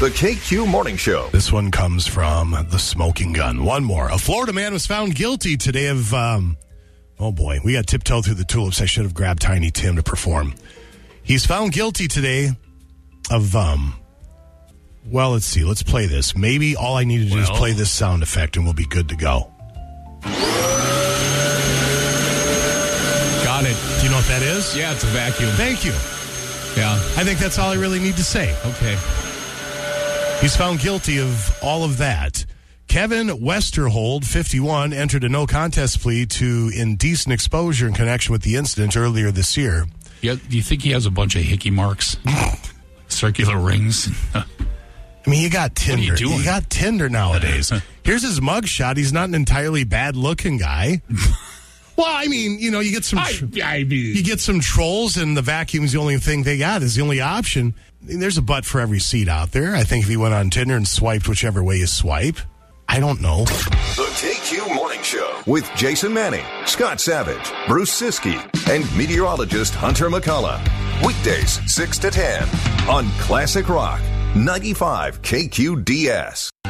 The KQ Morning Show. This one comes from the Smoking Gun. One more. A Florida man was found guilty today of, oh boy, we got tiptoed through the tulips. I should have grabbed Tiny Tim to perform. He's found guilty today of, well, let's see. Let's play this. Maybe all I need to do is play this sound effect and we'll be good to go. Got it. Do you know what that is? Yeah, it's a vacuum. Thank you. Yeah. I think that's all I really need to say. Okay. He's found guilty of all of that. Kevin Westerhold, 51, entered a no contest plea to indecent exposure in connection with the incident earlier this year. Yeah, do you think he has a bunch of hickey marks? Circular rings? I mean, you got Tinder. What are you doing? You got Tinder nowadays. Here's his mugshot. He's not an entirely bad-looking guy. Well, I mean, you know, you get some you get some trolls, and the vacuum's the only thing they got. Is the only option. I mean, there's a butt for every seat out there. I think if he went on Tinder and swiped whichever way you swipe, I don't know. The KQ Morning Show with Jason Manning, Scott Savage, Bruce Siskey, and meteorologist Hunter McCullough. Weekdays 6 to 10 on Classic Rock 95 KQDS.